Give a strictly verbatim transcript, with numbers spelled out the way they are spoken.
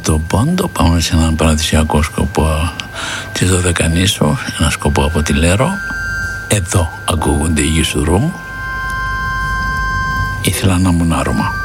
το πόντο, πάμε σε έναν παραδοσιακό σκοπό της Δωδεκανήσου, ένα σκοπό από τη Λέρο. Εδώ ακούγονται οι γη σου δρόμου. Ήθελα να ήμουν άρωμα.